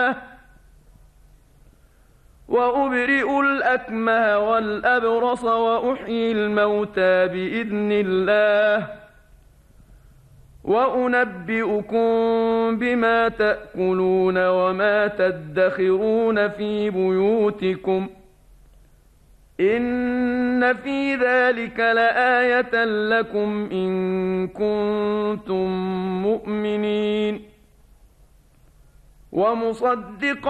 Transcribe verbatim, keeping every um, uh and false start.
وأبرئ الأكمه والأبرص وأحيي الموتى بإذن الله وأنبئكم بما تأكلون وما تدخرون في بيوتكم إن في ذلك لآية لكم إن كنتم مؤمنين ومصدقا